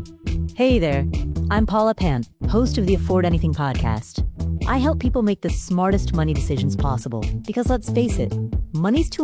Hey there, I'm Paula Pant, host of the Afford Anything podcast. I help people make the smartest money decisions possible because let's face it, money's too